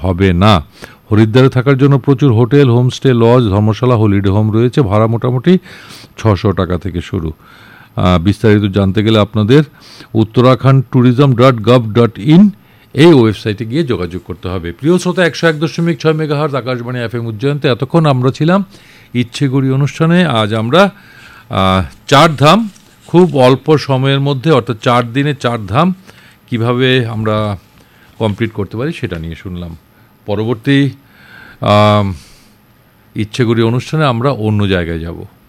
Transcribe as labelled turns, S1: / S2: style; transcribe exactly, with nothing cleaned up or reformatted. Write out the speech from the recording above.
S1: হবে না। হরিদ্বারে থাকার জন্য প্রচুর হোটেল, হোমস্টে, লজ, ধর্মশালা, হলিডে হোম রয়েছে। ভাড়া মোটামুটি ছশো টাকা থেকে শুরু। বিস্তারিত জানতে গেলে আপনাদের Uttarakhand tourism dot gov dot in এই ওয়েবসাইটে গিয়ে যোগাযোগ করতে হবে। প্রিয় শ্রোতা, একশো এক দশমিক ছয় মেগাহার্জ আকাশবাণী এফ এম উজ্জয়ন্তে এতক্ষণ আমরা ছিলাম ইচ্ছেগুড়ি অনুষ্ঠানে। আজ আমরা চার ধাম খুব অল্প সময়ের মধ্যে, অর্থাৎ চার দিনে চার ধাম কিভাবে আমরা কমপ্লিট করতে পারি সেটা নিয়ে শুনলাম। পরবর্তী ইচ্ছেগুড়ি অনুষ্ঠানে আমরা অন্য জায়গায় যাব।